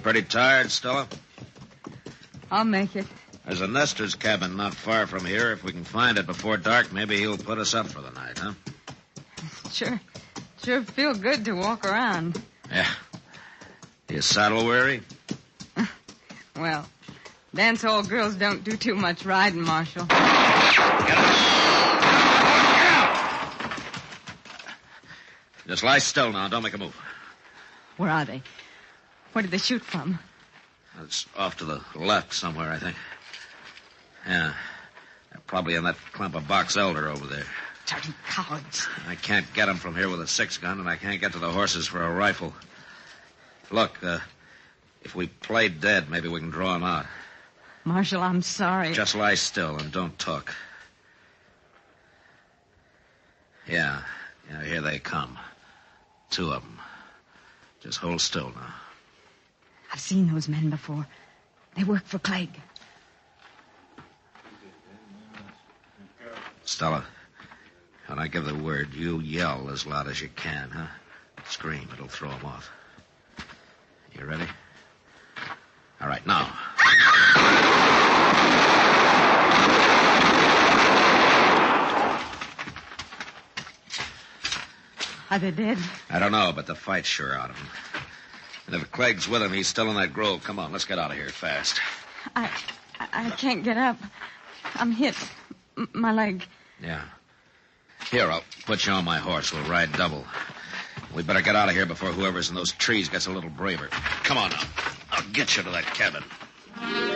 pretty tired, Stella? I'll make it. There's a Nestor's cabin not far from here. If we can find it before dark, maybe he'll put us up for the night, huh? Sure feel good to walk around. Yeah. You saddle weary? Well, dance hall girls don't do too much riding, Marshal. Get out! Just lie still now. Don't make a move. Where are they? Where did they shoot from? It's off to the left somewhere, I think. Yeah. They're probably in that clump of box elder over there. Dirty cowards. I can't get them from here with a 6-gun, and I can't get to the horses for a rifle. Look, if we play dead, maybe we can draw them out. Marshal, I'm sorry. Just lie still and don't talk. Yeah, here they come. 2 of them. Just hold still now. I've seen those men before. They work for Clegg. Stella, when I give the word, you yell as loud as you can, huh? Scream. It'll throw them off. You ready? All right, now. Are they dead? I don't know, but the fight's sure out of him. And if Clegg's with him, he's still in that grove. Come on, let's get out of here fast. I can't get up. I'm hit. My leg. Yeah. Here, I'll put you on my horse. We'll ride double. We better get out of here before whoever's in those trees gets a little braver. Come on now. I'll get you to that cabin.